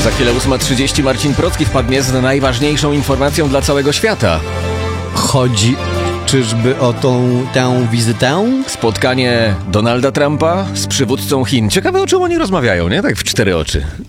Za chwilę 8:30 Marcin Procki wpadnie z najważniejszą informacją dla całego świata. Chodzi czyżby o tę wizytę? Spotkanie Donalda Trumpa z przywódcą Chin. Ciekawe, o czym oni rozmawiają, nie? Tak w cztery oczy.